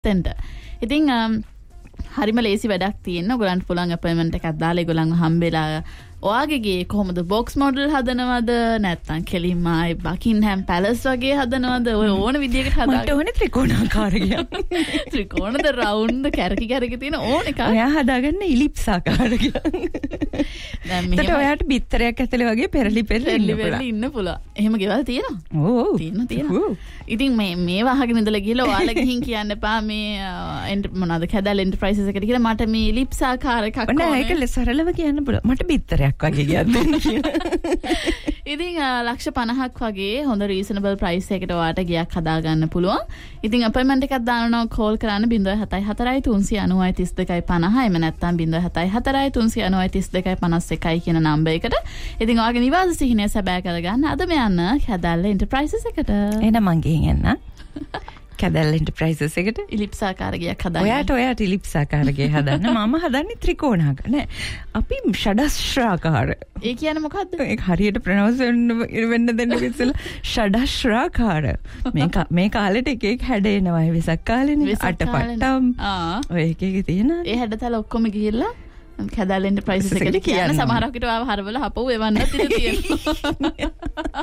තෙන්ට. ඉතින් හරිම ලේසි වැඩක් තියෙනවා. ඔයගලන්ට පුළුවන් අපොයින්ට්මන්ට් එකක් දාලා ඒගොල්ලන්ව හම්බෙලා ඔයාගේ කොහොමද බොක්ස් මොඩල් හදනවද නැත්නම් කෙලින්ම ආයි බකින්හෑම් පැලස් වගේ හදනවද ඔය ඕන විදියකට හදාගන්න. මට ඕනේ ත්‍රිකෝණාකාර ගියා. ත්‍රිකෝණද රවුන්ඩ්ද කැරකි කැරකි තියෙන ඕන එකක්. ඔයා හදාගන්න ඉලිප්ස් ආකාර ගියා. දැන් මෙහෙම ඔයාට බිත්තරයක් ඇතුලේ වගේ පෙරලි ඉන්න පුළුවන්. එහෙම ගෙවල් තියෙනවා. ඔව් තියෙනවා. ඉතින් මේ වහගෙන ඉඳලා ගිහලා ඔයාලා ගිහින් කියන්න එපා මේ මොනවාද කැදල් එන්ටර්ප්‍රයිසස් එකට කියලා මට මේ ඉලිප්ස් ආකාර එකක් ඕනේ. නෑ ඒක සරලව කියන්න පුළුවන්. මට බිත්තරයක් වගේ ගියත් ඉතින් ලක්ෂ 50ක් වගේ හොඳ රීසනබල් ප්‍රයිස් එකකට ඔයාට ගියක් හදා ගන්න පුළුවන්. ඉතින් අපොයින්ට්මන්ට් එකක් දානවා කෝල් කරන්න 074 390 3250 එම නැත්නම් 074 390 3251 කියන නම්බර් එකට. ඉතින් ඔයාගේ නිවාස සිහිනය සැබෑ කරගන්න අදම යන්න කැදල්ල එන්ටර්ප්‍රයිසස් එකට. එහෙනම් මං ගිහින් එන්න. කැදල් එන්ටර්ප්‍රයිසස් එකට ඉලිප්ස් ආකාර ගයක් හදන්න. ඔයාට ඉලිප්ස් ආකාර ගයක් හදන්න. මම හදන්නේ ත්‍රිකෝණාකාර. නෑ. අපි ෂඩශ්‍රාකාර. ඒ කියන්නේ මොකද්ද? ඒක හරියට ප්‍රොනවුන්ස් වෙන්න දෙන්න ඉස්සෙල්ලා ෂඩශ්‍රාකාර. මේ කාලෙට එක හැඩේනවා. වෙසක් කාලෙනේ අටපට්ටම්. ඔය එකේ තියෙන. ඒ හැඩතල ඔක්කොම ගිහිල්ලා කැදල් එන්ටර්ප්‍රයිසස් එකට කියන සමහරක් විට ආව හරවල හපුව එවන්නත් ඉතින් තියෙනවා.